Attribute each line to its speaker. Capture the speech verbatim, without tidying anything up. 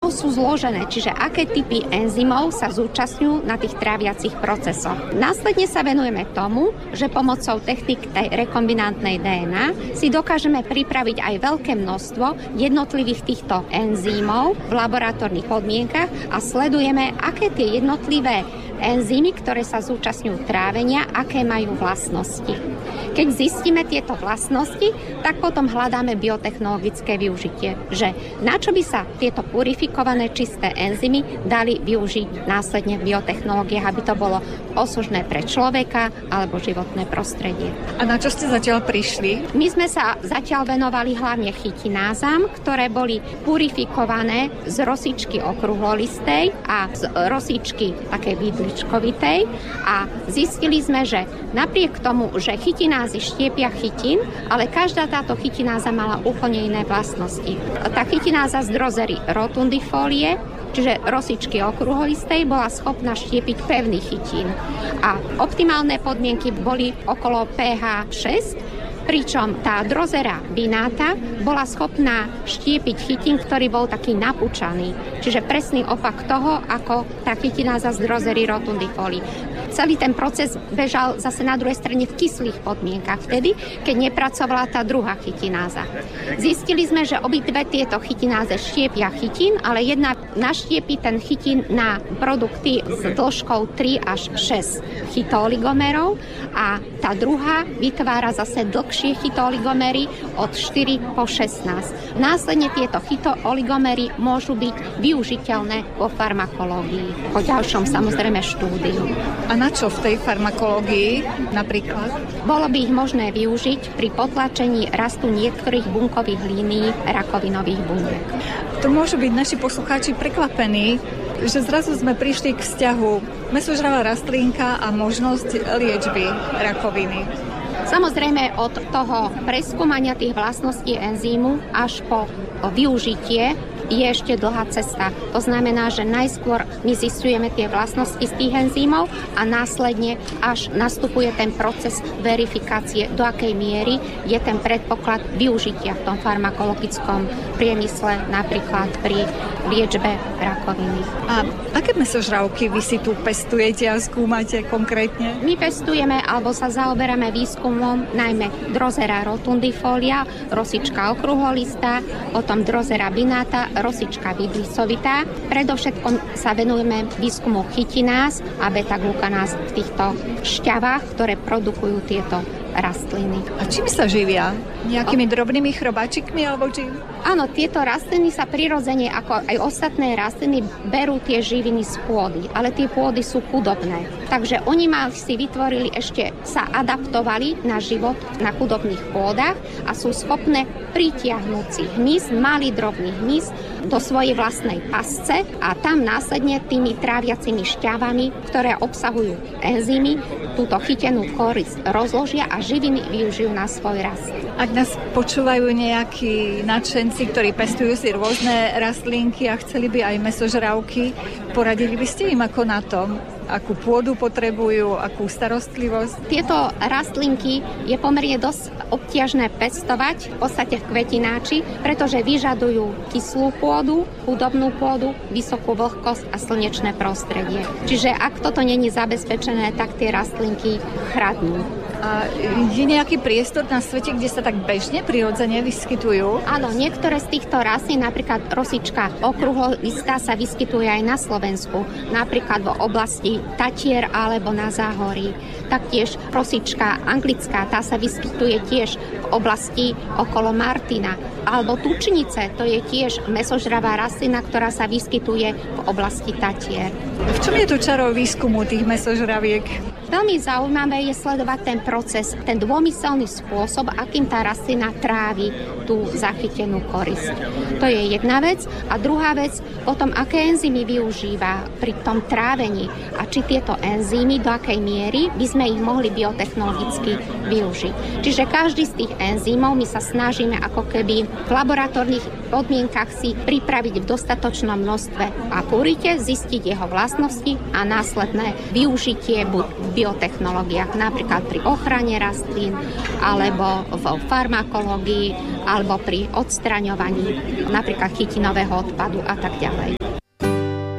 Speaker 1: čoho sú zložené, čiže aké typy enzymov sa zúčastňujú na tých tráviacich procesoch. Následne sa venujeme tomu, že pomocou technik tej rekombinantnej dé en á si dokážeme pripraviť aj veľké množstvo jednotlivých týchto enzymov v laboratórnych podmienkach a sledujeme, aké tie jednotlivé enzymy, ktoré sa zúčastňujú trávenia, aké majú vlastnosti. Keď zistíme tieto vlastnosti, tak potom hľadáme biotechnologické využitie, že na čo by sa tieto purifikované čisté enzymy dali využiť následne v biotechnológiách, aby to bolo osožné pre človeka alebo životné prostredie.
Speaker 2: A na čo ste zatiaľ prišli?
Speaker 1: My sme sa zatiaľ venovali hlavne chytinázam, ktoré boli purifikované z rosičky okrúhlolistej a z rosičky také vidličkovitej a zistili sme, že napriek tomu, že chytinázy štiepia chytín, ale každá táto chytináza mala úplne iné vlastnosti. Tá chytináza z drozery rotundifolie, čiže rosičky okrúhlolistej, bola schopná štiepiť pevný chytín. A optimálne podmienky boli okolo pé há šesť, pričom tá drozera bináta bola schopná štiepiť chytín, ktorý bol taký napúčaný. Čiže presný opak toho, ako tá chytináza z drozery rotundifolie. Celý ten proces bežal zase na druhej strane v kyslých podmienkach, vtedy, keď nepracovala tá druhá chytináza. Zistili sme, že obidve tieto chytináze štiepia chytín, ale jedna naštiepí ten chytín na produkty s dĺžkou tri až šesť chytooligomerov a tá druhá vytvára zase dlhšie chytooligomery od štyri po šestnásť. Následne tieto chytooligomery môžu byť využiteľné vo farmakológii, po ďalšom samozrejme štúdiu.
Speaker 2: A na čo v tej farmakológii napríklad?
Speaker 1: Bolo by ich možné využiť pri potlačení rastu niektorých bunkových línií rakovinových buniek.
Speaker 2: To môžu byť naši poslucháči prekvapení, že zrazu sme prišli k vzťahu mäsožravá rastlinka a možnosť liečby rakoviny.
Speaker 1: Samozrejme od toho preskúmania tých vlastností enzýmu až po využitie je ešte dlhá cesta. To znamená, že najskôr my zistujeme tie vlastnosti z tých enzýmov a následne až nastupuje ten proces verifikácie, do akej miery je ten predpoklad využitia v tom farmakologickom priemysle, napríklad pri liečbe rakoviny.
Speaker 2: A aké mäsožravky vy si tu pestujete a skúmate konkrétne?
Speaker 1: My pestujeme alebo sa zaoberáme výskumom najmä drozera rotundifolia, rosička okrúhlolistá, potom drozera bináta, rosička vidlicovitá. Predovšetkom sa venujeme výskumu chytináz a beta-glukanáz v týchto šťavách, ktoré produkujú tieto rastliny.
Speaker 2: A čím sa živia? Nejakými drobnými chrobáčikmi alebo čím?
Speaker 1: Áno, tieto rastliny sa prirodzene, ako aj ostatné rastliny, berú tie živiny z pôdy, ale tie pôdy sú chudobné. Takže oni ma si vytvorili, ešte sa adaptovali na život na chudobných pôdach a sú schopné pritiahnuť si hmyz, malý drobný hmyz do svojej vlastnej pasce a tam následne tými tráviacimi šťavami, ktoré obsahujú enzymy, túto chytenú korisť rozložia a živiny využijú na svoj rast.
Speaker 2: Ak nás počúvajú nejakí nadšenci, ktorí pestujú si rôzne rastlinky a chceli by aj mäsožravky, poradili by ste im ako na tom? Akú pôdu potrebujú, akú starostlivosť?
Speaker 1: Tieto rastlinky je pomerne dosť obťažné pestovať, v podstate v kvetináči, pretože vyžadujú kyslú pôdu, chudobnú pôdu, vysokú vlhkosť a slnečné prostredie. Čiže ak toto není zabezpečené, tak tie rastlinky chradnú.
Speaker 2: A je nejaký priestor na svete, kde sa tak bežne, prirodzene vyskytujú?
Speaker 1: Áno, niektoré z týchto rastlín, napríklad rosička okrúhlolistá, sa vyskytuje aj na Slovensku, napríklad v oblasti Tatier alebo na Záhorí. Taktiež rosička anglická, tá sa vyskytuje tiež v oblasti okolo Martina. Alebo tučnice, to je tiež mäsožravá rastlina, ktorá sa vyskytuje v oblasti Tatier.
Speaker 2: V čom je to čaro výskumu tých mäsožraviek?
Speaker 1: Veľmi zaujímavé je sledovať ten proces, ten dômyselný spôsob, akým tá rastlina trávi tú zachytenú korisť. To je jedna vec. A druhá vec, potom aké enzymy využíva pri tom trávení a či tieto enzymy, do akej miery by sme ich mohli biotechnologicky využiť. Čiže každý z tých enzymov my sa snažíme ako keby v laboratórnych podmienkach si pripraviť v dostatočnom množstve a purite, zistiť jeho vlastnosti a následné využitie buď v biotechnológiách, napríklad pri ochrane rastlín alebo v farmakológii alebo pri odstraňovaní napríklad chytinového odpadu a tak ďalej.